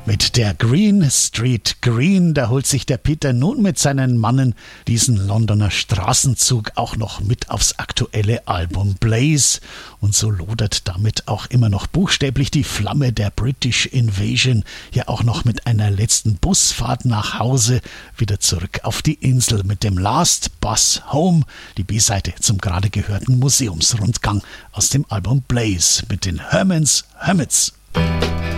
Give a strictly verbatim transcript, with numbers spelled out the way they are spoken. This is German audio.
Mit der Green Street Green, da holt sich der Peter nun mit seinen Mannen diesen Londoner Straßenzug auch noch mit aufs aktuelle Album Blaze. Und so lodert damit auch immer noch buchstäblich die Flamme der British Invasion, ja auch noch mit einer letzten Busfahrt nach Hause wieder zurück auf die Insel mit dem Last Bus Home, die B-Seite zum gerade gehörten Museumsrundgang aus dem Album Blaze mit den Hermans Hermits.